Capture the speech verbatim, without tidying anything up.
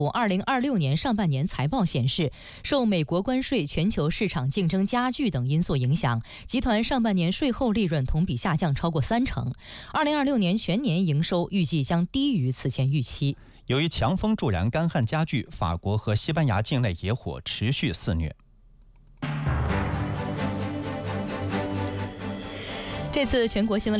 二零二六年上半年财报显示，受美国关税、全球市场竞争加剧等因素影响，集团上半年税后利润同比下降超过三成。二零二六年全年营收预计将低于此前预期。 由于强风助燃、干旱加剧，法国和西班牙境内野火持续肆虐。 这次全国新闻